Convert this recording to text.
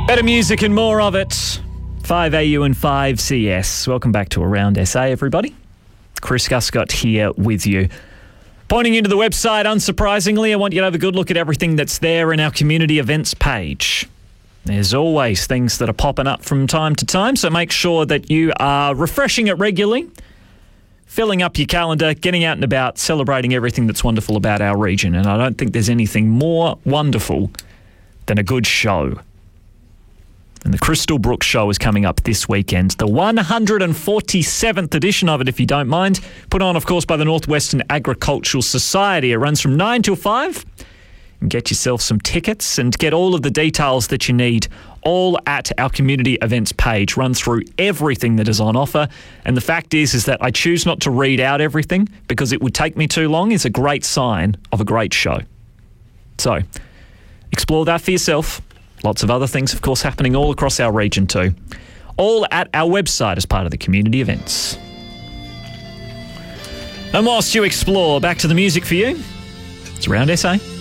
Better music and more of it. 5AU and 5CS. Welcome back to Around SA, everybody. Chris Guscott here with you. Pointing you to the website, unsurprisingly, I want you to have a good look at everything that's there in our community events page. There's always things that are popping up from time to time, so make sure that you are refreshing it regularly, filling up your calendar, getting out and about, celebrating everything that's wonderful about our region. And I don't think there's anything more wonderful than a good show. And the Crystal Brook Show is coming up this weekend, the 147th edition of it, if you don't mind. Put on, of course, by the Northwestern Agricultural Society. It runs from 9 till 5. And get yourself some tickets and get all of the details that you need all at our community events page. Run through everything that is on offer. And the fact is that I choose not to read out everything because it would take me too long. It's a great sign of a great show. So, explore that for yourself. Lots of other things, of course, happening all across our region too. All at our website as part of the community events. And whilst you explore, back to the music for you. It's Around SA.